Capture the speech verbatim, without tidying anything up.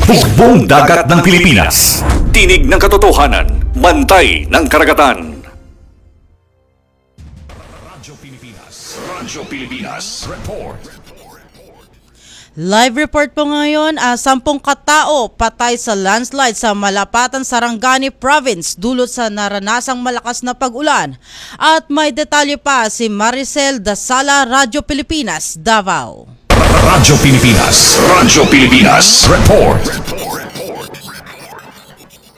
Hukbong dagat ng Pilipinas. Tinig ng katotohanan, bantay ng karagatan. Radyo Pilipinas. Radyo Pilipinas. Report. Live report po ngayon, uh, sampung katao patay sa landslide sa Malapatan, Sarangani Province dulot sa naranasang malakas na pag-ulan. At may detalye pa si Maricel Dasala, Radyo Pilipinas, Davao. Radyo Pilipinas. Radyo Pilipinas. Report.